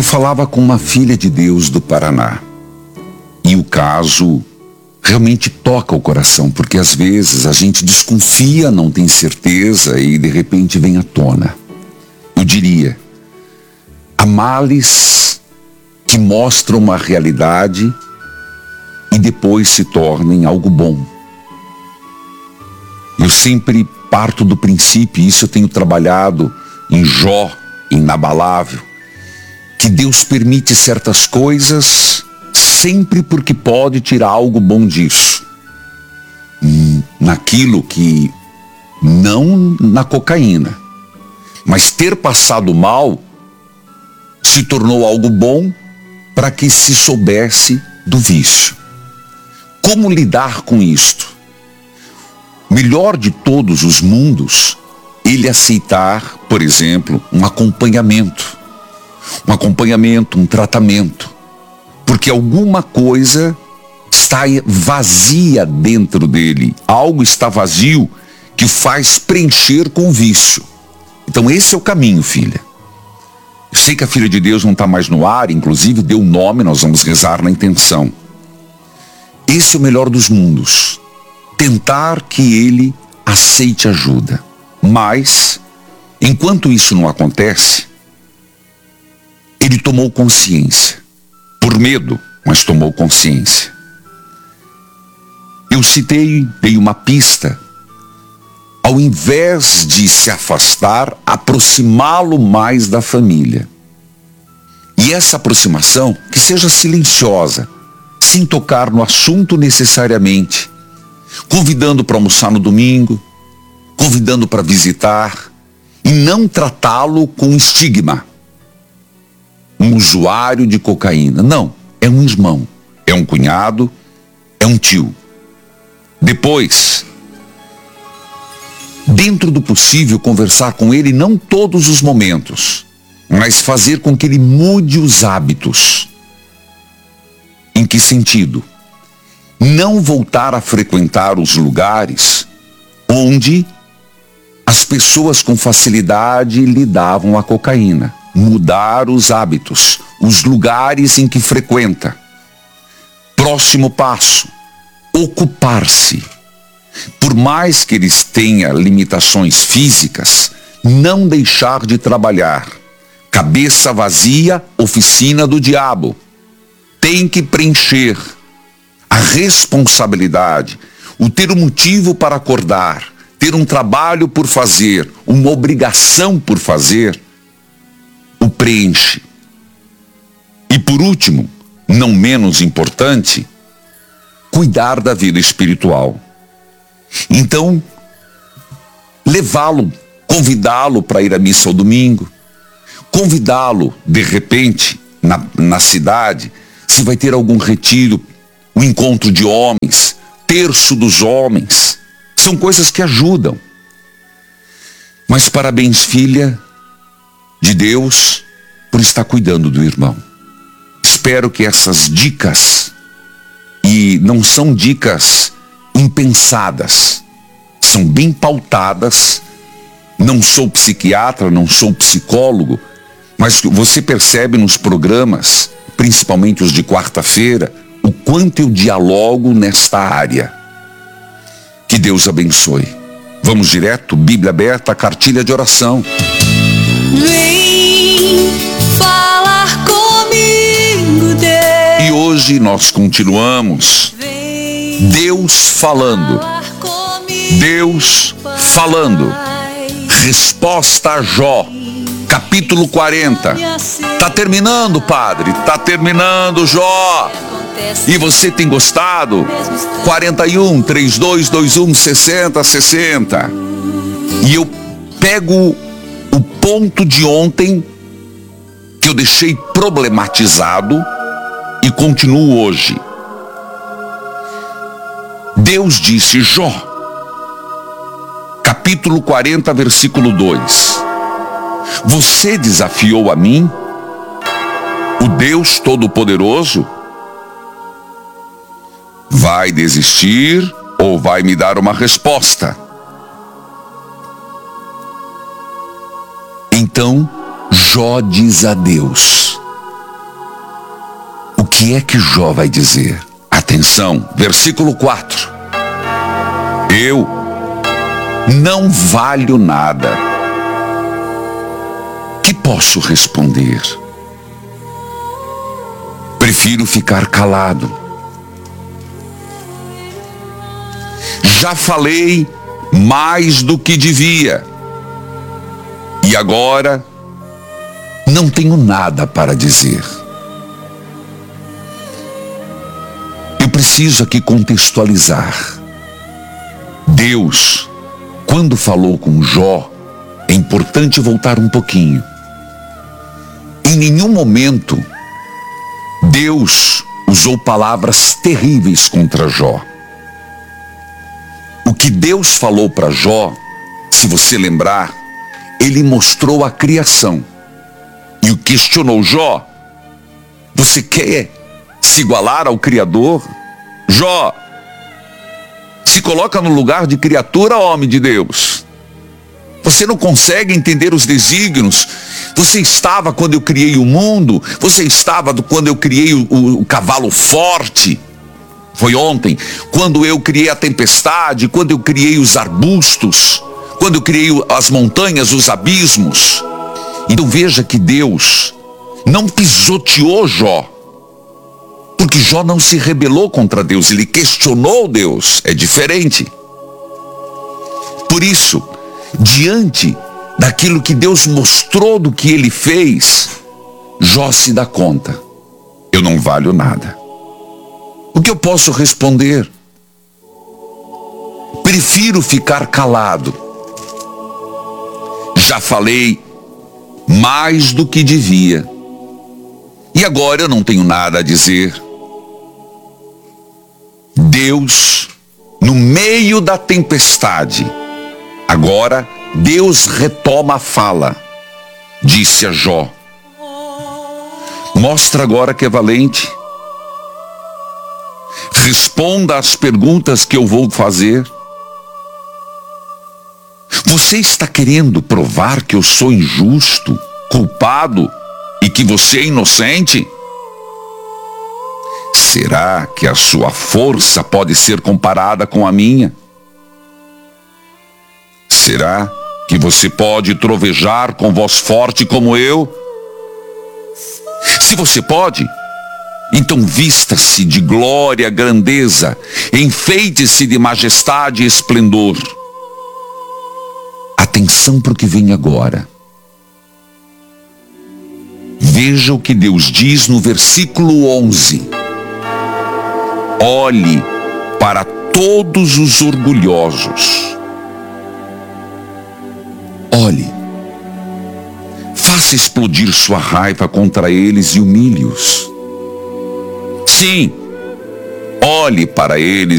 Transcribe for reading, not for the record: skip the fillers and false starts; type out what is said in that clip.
falava com uma filha de Deus do Paraná. E o caso realmente toca o coração, porque às vezes a gente desconfia, não tem certeza e de repente vem à tona. Eu diria, há males que mostram uma realidade e depois se tornem algo bom. Eu sempre parto do princípio, e isso eu tenho trabalhado em Jó, inabalável, que Deus permite certas coisas sempre porque pode tirar algo bom disso. Naquilo que, não na cocaína, mas ter passado mal se tornou algo bom para que se soubesse do vício. Como lidar com isto? Melhor de todos os mundos, ele aceitar, por exemplo, um acompanhamento, um tratamento, porque alguma coisa está vazia dentro dele, algo está vazio que faz preencher com o vício. Então esse é o caminho, filha. Eu sei que a filha de Deus não está mais no ar, inclusive deu o nome, nós vamos rezar na intenção. Esse é o melhor dos mundos, tentar que ele aceite ajuda. Mas, enquanto isso não acontece, ele tomou consciência. Por medo, mas tomou consciência. Eu dei uma pista. Ao invés de se afastar, aproximá-lo mais da família. E essa aproximação, que seja silenciosa, sem tocar no assunto necessariamente, convidando para almoçar no domingo, convidando para visitar, e não tratá-lo com estigma. Um usuário de cocaína. Não, é um irmão, é um cunhado, é um tio. Depois, dentro do possível, conversar com ele, não todos os momentos, mas fazer com que ele mude os hábitos. Em que sentido? Não voltar a frequentar os lugares onde as pessoas com facilidade lidavam a cocaína. Mudar os hábitos, os lugares em que frequenta. Próximo passo, ocupar-se. Por mais que eles tenham limitações físicas, não deixar de trabalhar. Cabeça vazia, oficina do diabo. Tem que preencher a responsabilidade, o ter um motivo para acordar, ter um trabalho por fazer, uma obrigação por fazer, o preenche. E por último, não menos importante, cuidar da vida espiritual. Então, levá-lo, convidá-lo para ir à missa ao domingo, convidá-lo, de repente, na cidade, se vai ter algum retiro, um encontro de homens, terço dos homens, são coisas que ajudam. Mas parabéns, filha de Deus, por estar cuidando do irmão. Espero que essas dicas, e não são dicas impensadas, são bem pautadas. Não sou psiquiatra, não sou psicólogo, mas você percebe nos programas, principalmente os de quarta-feira, o quanto eu dialogo nesta área. Que Deus abençoe. Vamos direto, Bíblia aberta, cartilha de oração. Vem falar comigo, Deus. E hoje nós continuamos. Deus falando. Deus falando. Resposta a Jó. Capítulo 40. Tá terminando, padre. Tá terminando, Jó. E você tem gostado? 41 3221 6060. E eu pego o ponto de ontem que eu deixei problematizado e continuo hoje. Deus disse, Jó, capítulo 40, versículo 2. Você desafiou a mim, o Deus Todo-Poderoso? Vai desistir ou vai me dar uma resposta? Então, Jó diz a Deus, O que é que Jó vai dizer? Atenção, versículo 4. Eu não valho nada. Que posso responder? Prefiro ficar calado. Já falei mais do que devia. E agora não tenho nada para dizer. Eu preciso aqui contextualizar. Deus, quando falou com Jó, é importante voltar um pouquinho. Em nenhum momento Deus usou palavras terríveis contra Jó. O que Deus falou para Jó, se você lembrar, ele mostrou a criação. E o questionou: Jó, você quer se igualar ao Criador? Jó, se coloca no lugar de criatura, homem de Deus. Você não consegue entender os desígnios. Você estava quando eu criei o mundo. Você estava quando eu criei o cavalo forte. Foi ontem. Quando eu criei a tempestade. Quando eu criei os arbustos. Quando eu criei as montanhas, os abismos. Então veja que Deus não pisoteou Jó. Porque Jó não se rebelou contra Deus. Ele questionou Deus. É diferente. Por isso, diante daquilo que Deus mostrou do que ele fez, Jó se dá conta: eu não valho nada. O que eu posso responder? Prefiro ficar calado. Já falei mais do que devia. E agora eu não tenho nada a dizer. Deus, no meio da tempestade, agora Deus retoma a fala. Disse a Jó: mostra agora que é valente. Responda às perguntas que eu vou fazer. Você está querendo provar que eu sou injusto, culpado e que você é inocente? Será que a sua força pode ser comparada com a minha? Será que você pode trovejar com voz forte como eu? Se você pode, então vista-se de glória, grandeza, enfeite-se de majestade e esplendor. Atenção para o que vem agora. Veja o que Deus diz no versículo 11. Olhe para todos os orgulhosos. Olhe, faça explodir sua raiva contra eles e humilhe-os. Sim, olhe para eles